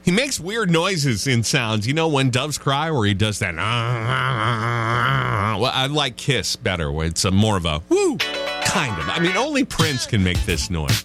He makes weird noises in sounds. You know when doves cry, where he does that. Well, I like Kiss better, where it's more of a woo kind of. I mean, only Prince can make this noise.